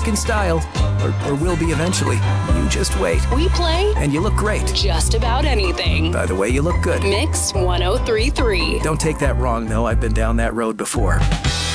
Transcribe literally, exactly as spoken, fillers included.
in style. Or, or will be eventually. You just wait. We play And you look great. just about anything. By the way, you look good. Mix one oh three point three. Don't take that wrong, though. I've been down that road before.